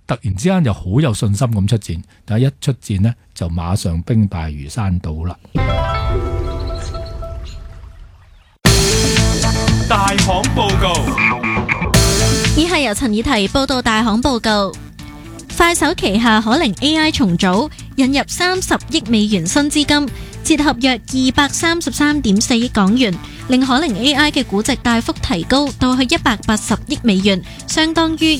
突然之間就好有信心咁出戰，但係一出戰呢，就馬上兵敗如山倒啦。 大行報告， 以下由陳以提報道大行報告。快手旗下可靈 AI 重組，引入30億美元新資金，折合約233.4億港元，令可靈 AI 嘅估值大幅提高到去180億美元，相當於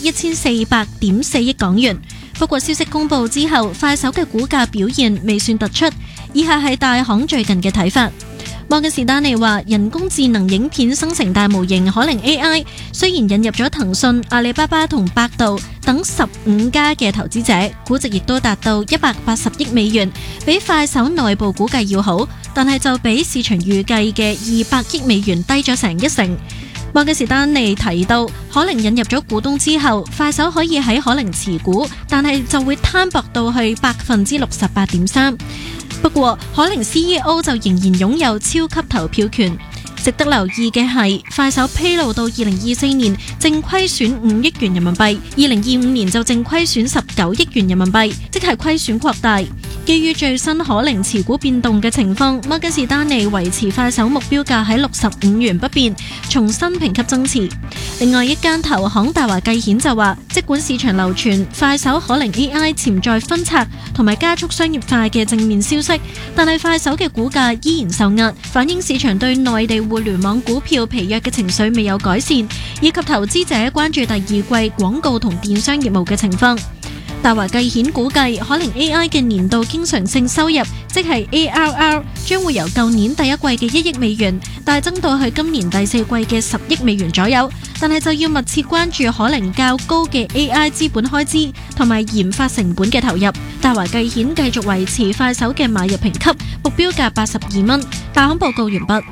1400.4億港元。不過消息公佈之後，快手嘅股價表現未算突出。以下係大行最近嘅睇法。摩根士丹利話，人工智能影片生成大模型可靈 AI 雖然引入咗騰訊、阿里巴巴同百度等15家嘅投資者，估值亦都達到180億美元，比快手內部估計要好，但係就比市場預計嘅200億美元低咗成1成。摩根士丹利提到，可靈引入咗股東之後，快手可以喺可靈持股，但係就會攤薄到去68.3%。不過，可靈 CEO 就仍然擁有超級投票權。值得留意嘅係，快手披露到2024年淨虧損5億元人民幣，2025年就淨虧損19億元人民幣，即係虧損擴大。基於最新可靈持股變動嘅情況，摩根士丹利維持快手目標價喺65元不變，重新評級增持。另外一間投行大華繼顯就話，即管市場流傳快手可靈 AI 潛在分拆同埋加速商業化嘅正面消息，但係快手嘅股價依然受壓，反映市場對內地互聯網股票疲弱嘅情緒未有改善，以及投資者關注第二季廣告同電商業務嘅情況。大華繼顯估計，可靈 AI 嘅年度經常性收入，即係 ARR， 將會由舊年第一季嘅1億美元大增到去今年第四季嘅10億美元左右，但係就要密切關注可靈較高嘅 AI 資本開支同埋研發成本嘅投入。大華繼顯繼續維持快手嘅買入評級，目標價82蚊。大行報告完畢。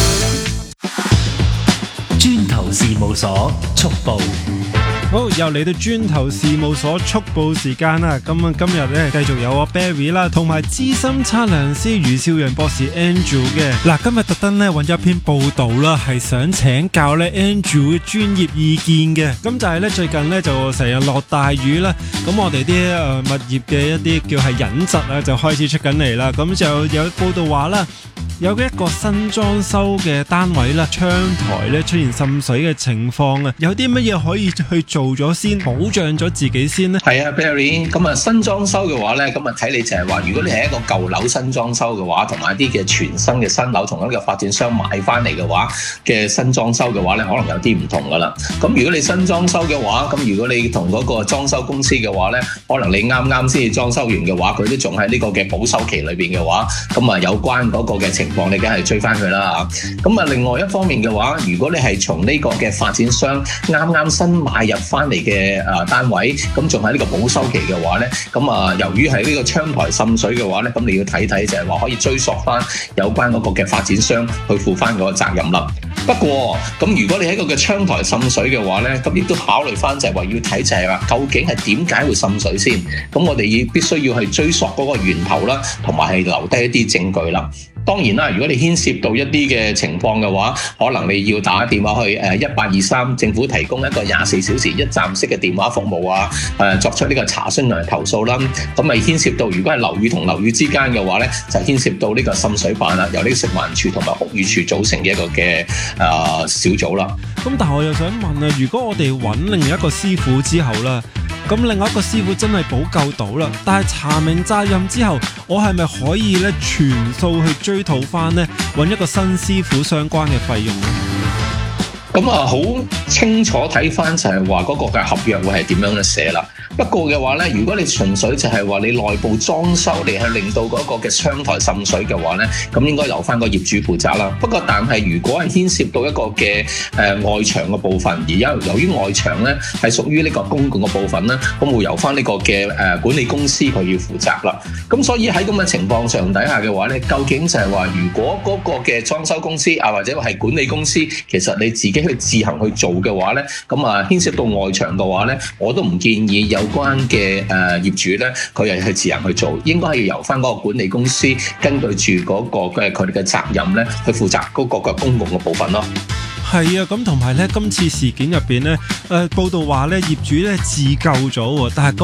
磚頭事務所速報。 好，又嚟到磚頭事務所速報時間啦！咁今日咧繼續有我 Barry 啦，同埋資深測量師余少陽博士 Andrew 嘅。嗱，今日特登咧揾咗一篇報道啦，係想請教咧 Andrew 嘅專業意見嘅。咁就係咧最近咧就成日落大雨啦，咁我哋啲物業嘅一啲叫係隱疾啊，就開始出緊嚟啦。咁就有報道話啦，有一個新裝修嘅單位啦，窗台咧出現滲水嘅情況啊，有啲乜嘢可以去做咗先，保障咗自己先呢？ 係啊 ，Barry， 咁啊新裝修嘅話咧，咁啊睇你就係話，如果你係一個舊樓新裝修嘅話，同埋一啲嘅全新嘅新樓，同一個發展商買翻嚟嘅話嘅新裝修嘅話咧，可能有啲唔同噶啦。咁如果你新裝修嘅話，咁如果你同嗰個裝修公司嘅話咧，可能你啱啱先至裝修完嘅話，佢都仲喺呢個嘅保修期裏邊嘅話，咁啊有關嗰個嘅情況，你梗係追翻佢啦嚇。咁啊另外一方面嘅話，如果你係從呢個嘅發展商啱啱新買入翻嚟嘅單位，咁仲喺呢個保修期嘅話咧，咁啊由於係呢個窗台滲水嘅話咧，咁你要睇睇就係話可以追溯翻有關嗰個嘅發展商去負翻嗰個責任啦。不過咁如果你喺個嘅窗台滲水嘅話咧，咁亦都考慮翻就係話要睇就係話究竟係點解會滲水先。咁我哋必須要去追溯嗰個源頭啦，同埋係留低一啲證據啦。當然啦，如果你牽涉到一啲嘅情況嘅話，可能你要打電話去1823，政府提供一個24小時一站式嘅電話服務啊，作出呢個查詢同埋投訴啦。咁咪牽涉到如果係樓宇同樓宇之間嘅話咧，就牽涉到呢個滲水辦啦，由呢個食環署同埋屋宇署組成嘅一個嘅小組啦。 咁但係我又想問啊，如果我哋揾另一個師傅之後啦，咁另外一個師傅真係補救到啦，但係查明責任之後，我係咪可以咧全數去追討翻呢？揾一個新師傅相關嘅費用呢？ 咁啊，好清楚睇翻就係話嗰個嘅合約會係點樣嘅寫啦。不過嘅話咧，如果你純粹就係話你內部裝修嚟去令到嗰個嘅窗台滲水嘅話咧，咁應該由翻個業主負責啦。不過但係如果係牽涉到一個嘅外牆嘅部分，而由於外牆咧係屬於呢個公共嘅部分咧，咁會由翻呢個嘅管理公司佢要負責啦。咁所以喺咁嘅情況上底下嘅話咧，究竟就係話如果嗰個嘅裝修公司啊或者係管理公司，其實你自己去自行去做嘅話咧，咁啊牽涉到外牆嘅話咧，我都唔建議有關嘅業主咧，佢係去自行去做，應該係由翻嗰個管理公司根據住嗰個嘅佢哋嘅責任咧，去負責嗰個嘅公共嘅部分咯。 係啊，咁同埋咧，今次事件入邊咧，報道話咧業主咧自救咗喎，但係